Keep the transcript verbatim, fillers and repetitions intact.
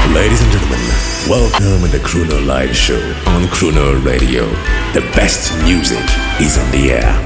Ladies and gentlemen, welcome to the Crooner Live Show on Crooner Radio. The best music is on the air.